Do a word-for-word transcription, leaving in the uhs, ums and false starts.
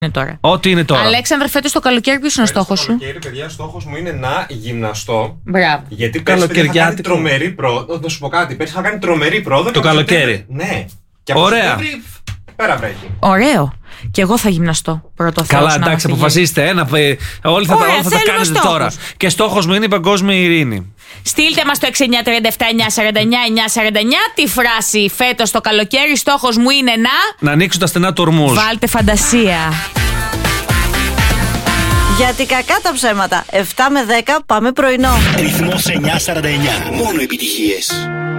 είναι τώρα. Ό,τι είναι τώρα. Αλέξανδρε, φέτος το καλοκαίρι ποιος είναι ο στόχος σου? Το καλοκαίρι, παιδιά, στόχος μου είναι να γυμναστώ. Μπράβο. Γιατί πέρσι είχα κάνει τρομερή πρόοδο. Να σου πω κάτι. Πέρσι είχα κάνει τρομερή πρόοδο. Το καλοκαίρι. Ναι. Και ωραία. Πέρα βρέχει. Ωραίο. Και εγώ θα γυμναστώ. Πρώτο Θεός. Καλά, εντάξει, αποφασίστε. Ένα, όλοι θα, ωραία, όλα θα τα κάνετε στόχους. τώρα. Και στόχος μου είναι η παγκόσμια ειρήνη. Στείλτε μας το έξι εννιά τρία επτά εννιά σαράντα εννιά εννιά σαράντα εννιά τη φράση φέτος το καλοκαίρι. Στόχος μου είναι να. Να ανοίξουν τα στενά του ορμούς. Βάλτε φαντασία. Γιατί κακά τα ψέματα. εφτά με δέκα πάμε πρωινό. Ρυθμός εννιά σαράντα εννιά. Μόνο επιτυχίες.